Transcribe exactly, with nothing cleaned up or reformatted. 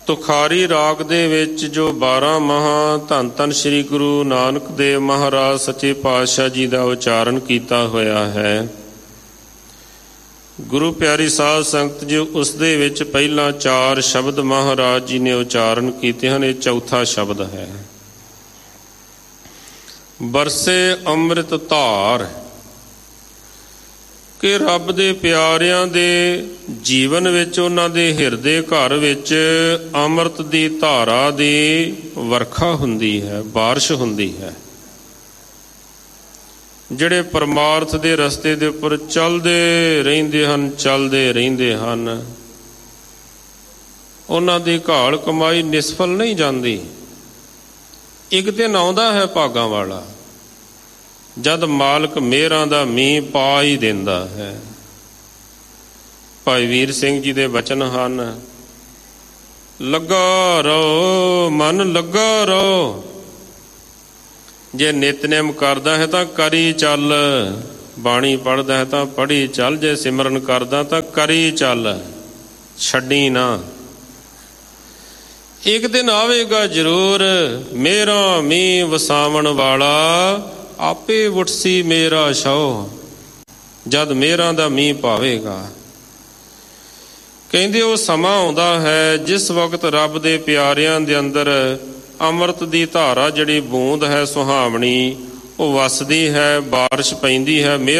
ਤੁਖਾਰੀ ਰਾਗ ਦੇ ਵਿੱਚ ਜੋ ਬਾਰਾਂ ਮਹਾਂ ਧੰਨ ਧੰਨ ਸ੍ਰੀ ਗੁਰੂ ਨਾਨਕ ਦੇਵ ਮਹਾਰਾਜ ਸੱਚੇ ਪਾਤਸ਼ਾਹ ਜੀ ਦਾ ਉਚਾਰਨ ਕੀਤਾ ਹੋਇਆ ਹੈ। ਗੁਰੂ ਪਿਆਰੀ ਸਾਧ ਸੰਗਤ ਜੀ, ਉਸ ਦੇ ਵਿੱਚ ਪਹਿਲਾਂ ਚਾਰ ਸ਼ਬਦ ਮਹਾਰਾਜ ਜੀ ਨੇ ਉਚਾਰਨ ਕੀਤੇ ਹਨ। ਇਹ ਚੌਥਾ ਸ਼ਬਦ ਹੈ। ਬਰਸੇ ਅੰਮ੍ਰਿਤ ਧਾਰ, ਕਿ ਰੱਬ ਦੇ ਪਿਆਰਿਆਂ ਦੇ ਜੀਵਨ ਵਿੱਚ, ਉਹਨਾਂ ਦੇ ਹਿਰਦੇ ਘਰ ਵਿੱਚ ਅੰਮ੍ਰਿਤ ਦੀ ਧਾਰਾ ਦੀ ਵਰਖਾ ਹੁੰਦੀ ਹੈ, ਬਾਰਿਸ਼ ਹੁੰਦੀ ਹੈ। ਜਿਹੜੇ ਪਰਮਾਰਥ ਦੇ ਰਸਤੇ ਦੇ ਉੱਪਰ ਚੱਲਦੇ ਰਹਿੰਦੇ ਹਨ ਚੱਲਦੇ ਰਹਿੰਦੇ ਹਨ ਉਹਨਾਂ ਦੀ ਘਾਲ ਕਮਾਈ ਨਿਸਫਲ ਨਹੀਂ ਜਾਂਦੀ। ਇੱਕ ਦਿਨ ਆਉਂਦਾ ਹੈ ਭਾਗਾਂ ਵਾਲਾ, ਜਦ ਮਾਲਕ ਮਿਹਰਾਂ ਦਾ ਮੀਂਹ ਪਾ ਹੀ ਦਿੰਦਾ ਹੈ। ਭਾਈ ਵੀਰ ਸਿੰਘ ਜੀ ਦੇ ਬਚਨ ਹਨ, ਲੱਗਾ ਰਹੋ ਮਨ ਲੱਗਾ ਰਹੋ। ਜੇ ਨਿਤਨੇਮ ਕਰਦਾ ਹੈ ਤਾਂ ਕਰੀ ਚੱਲ, ਬਾਣੀ ਪੜ੍ਹਦਾ ਹੈ ਤਾਂ ਪੜ੍ਹੀ ਚੱਲ, ਜੇ ਸਿਮਰਨ ਕਰਦਾ ਤਾਂ ਕਰੀ ਚੱਲ, ਛੱਡੀ ਨਾ। ਇੱਕ ਦਿਨ ਆਵੇਗਾ ਜ਼ਰੂਰ ਮੇਰਾ ਮੀਂਹ ਵਸਾਵਣ ਵਾਲਾ, ਆਪੇ ਵੁਟਸੀ ਮੇਰਾ ਛਾਉ, ਜਦ ਮੇਰਾ ਦਾ ਮੀਂਹ ਪਾਵੇਗਾ। ਕਹਿੰਦੇ ਉਹ ਸਮਾਂ ਆਉਂਦਾ ਹੈ ਜਿਸ ਵਕਤ ਰੱਬ ਦੇ ਪਿਆਰਿਆਂ ਦੇ ਅੰਦਰ ਅੰਮ੍ਰਿਤ ਦੀ ਧਾਰਾ ਜਿਹੜੀ ਬੂੰਦ ਹੈ ਸੁਹਾਵਣੀ, ਉਹ ਵਸਦੀ ਹੈ, ਬਾਰਿਸ਼ ਪੈਂਦੀ ਹੈ, ਮਿਹਰ